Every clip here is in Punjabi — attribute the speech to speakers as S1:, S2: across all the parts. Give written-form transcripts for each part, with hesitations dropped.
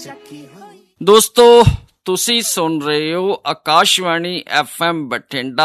S1: ਦੋਸਤੋ ਤੁਸੀਂ ਸੁਣ ਰਹੇ ਹੋ ਆਕਾਸ਼ਵਾਣੀ FM ਬਠਿੰਡਾ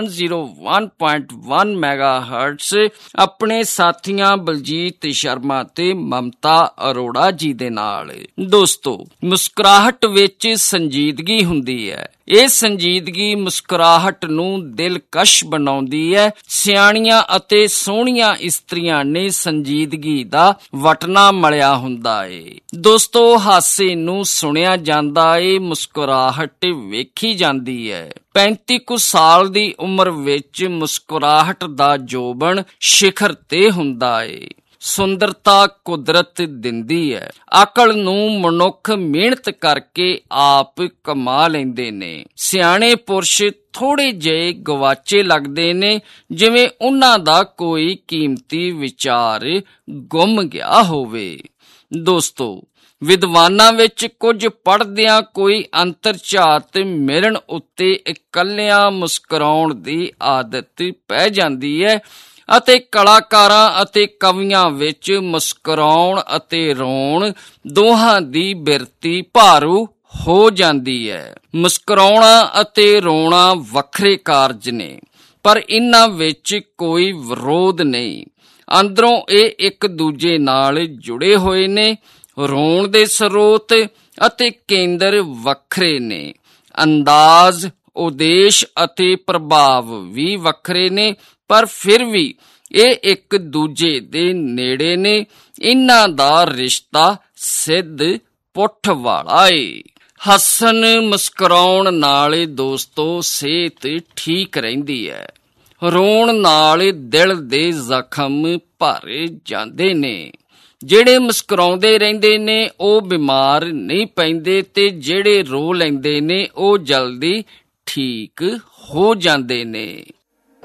S1: 101.1 ਮੈਗਾਹਰਟਸ ਆਪਣੇ ਸਾਥੀਆਂ ਬਲਜੀਤ ਸ਼ਰਮਾ ਤੇ ਮਮਤਾ ਅਰੋੜਾ ਜੀ ਦੇ ਨਾਲ। ਦੋਸਤੋ, ਮੁਸਕਰਾਹਟ ਵਿੱਚ ਸੰਜੀਦਗੀ ਹੁੰਦੀ ਹੈ। ਇਹ ਸੰਜੀਦਗੀ ਮੁਸਕਰਾਹਟ ਨੂੰ ਦਿਲਕਸ਼ ਬਣਾਉਂਦੀ ਹੈ। ਸਿਆਣੀਆਂ ਅਤੇ ਸੋਹਣੀਆਂ ਇਸਤਰੀਆਂ ਨੇ ਸੰਜੀਦਗੀ ਦਾ ਵਟਣਾ ਮਲਿਆ ਹੁੰਦਾ ਏ। ਦੋਸਤੋ, ਹਾਸੇ ਨੂੰ ਸੁਣਿਆ ਜਾਂਦਾ ਏ, ਮੁਸਕਰਾਹਟ ਵੇਖੀ ਜਾਂਦੀ ਹੈ। 35 ਕੁ ਸਾਲ ਦੀ ਉਮਰ ਵਿੱਚ ਮੁਸਕਰਾਹਟ ਦਾ ਜੋਬਨ ਸਿਖਰ ਤੇ ਹੁੰਦਾ ਏ। ਸੁੰਦਰਤਾ ਕੁਦਰਤ ਦਿੰਦੀ ਹੈ। ਅਕਲ ਨੂੰ ਮਨੁੱਖ ਮਿਹਨਤ ਕਰਕੇ ਆਪ ਕਮਾ ਲੈਂਦੇ ਨੇ। ਸਿਆਣੇ ਪੁਰਸ਼ ਥੋੜੇ ਜਿਹੇ ਗਵਾਚੇ ਲੱਗਦੇ ਨੇ, ਜਿਵੇਂ ਉਹਨਾਂ ਦਾ ਕੋਈ ਕੀਮਤੀ ਵਿਚਾਰ ਗੁੰਮ ਗਿਆ ਹੋਵੇ। ਦੋਸਤੋ, ਵਿਦਵਾਨਾਂ ਵਿੱਚ ਕੁਝ ਪੜ੍ਹਦਿਆਂ ਕੋਈ ਅੰਤਰਝਾਤ ਮਿਲਣ ਉੱਤੇ ਇਕੱਲਿਆਂ ਮੁਸਕਰਾਉਣ ਦੀ ਆਦਤ ਪੈ ਜਾਂਦੀ ਹੈ ਅਤੇ ਕਲਾਕਾਰਾਂ ਅਤੇ ਕਵੀਆਂ ਵਿੱਚ ਮੁਸਕਰਾਉਣ ਅਤੇ ਰੋਣ ਦੋਹਾਂ ਦੀ ਬਿਰਤੀ ਭਾਰੂ ਹੋ ਜਾਂਦੀ ਹੈ। ਮੁਸਕਰਾਉਣਾ ਅਤੇ ਰੋਣਾ ਵੱਖਰੇ ਕਾਰਜ ਨੇ, ਪਰ ਇਹਨਾਂ ਵਿੱਚ ਕੋਈ ਵਿਰੋਧ ਨਹੀਂ। ਅੰਦਰੋਂ ਇਹ ਇੱਕ ਦੂਜੇ ਨਾਲ ਜੁੜੇ ਹੋਏ ਨੇ। ਰੋਣ ਦੇ ਸਰੋਤ ਅਤੇ ਕੇਂਦਰ ਵੱਖਰੇ ਨੇ। ਅੰਦਾਜ਼, ਉਦੇਸ਼ ਅਤੇ ਪ੍ਰਭਾਵ ਵੀ ਵੱਖਰੇ ਨੇ, ਪਰ ਫਿਰ ਵੀ ਇਹ ਇੱਕ ਦੂਜੇ ਦੇ ਨੇੜੇ ਨੇ। ਇਹਨਾਂ ਦਾ ਰਿਸ਼ਤਾ ਸਿੱਧ ਪੁੱਠ ਵਾਲਾ ਏ। ਹੱਸਣ ਮੁਸਕਰਾਉਣ ਨਾਲ ਦੋਸਤੋ ਸਿਹਤ ਠੀਕ ਰਹਿੰਦੀ ਹੈ। ਰੋਣ ਨਾਲ ਦਿਲ ਦੇ ਜ਼ਖਮ ਭਰ ਜਾਂਦੇ ਨੇ। ਜਿਹੜੇ ਮੁਸਕਰਾਉਂਦੇ ਰਹਿੰਦੇ ਨੇ ਉਹ ਬਿਮਾਰ ਨਹੀਂ ਪੈਂਦੇ, ਤੇ ਜਿਹੜੇ ਰੋ ਲੈਂਦੇ ਨੇ ਉਹ ਜਲਦੀ ਠੀਕ ਹੋ ਜਾਂਦੇ ਨੇ।